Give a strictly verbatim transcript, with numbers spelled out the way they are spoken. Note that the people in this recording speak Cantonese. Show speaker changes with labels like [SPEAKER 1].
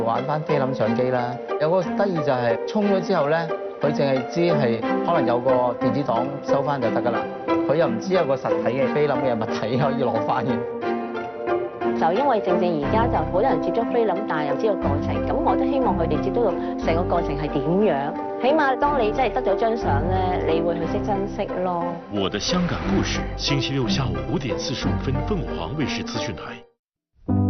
[SPEAKER 1] 玩翻菲林相機啦，有個得意就係沖咗之後咧，佢淨係知係可能有個電子檔收翻就得㗎啦，佢又唔知有個實體嘅菲林嘅物體可以攞翻嘅。
[SPEAKER 2] 就因為正正而家就好多人接觸菲林，但係又知道過程，咁我都希望佢哋接觸到成個過程係點樣，起碼當你真係得咗張相咧，你會去識珍惜咯。
[SPEAKER 3] 我的香港故事，星期六下午五點四十五分，鳳凰衛視資訊台。